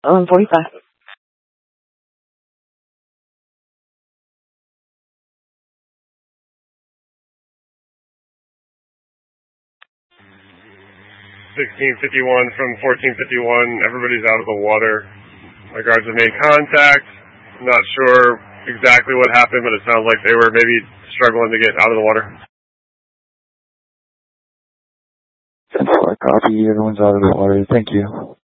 45. $1651 from 1451. Everybody's out of the water. My guards have made contact. I'm not sure exactly what happened, but it sounds like they were maybe struggling to get out of the water. 10-4, copy. Everyone's out of the water. Thank you.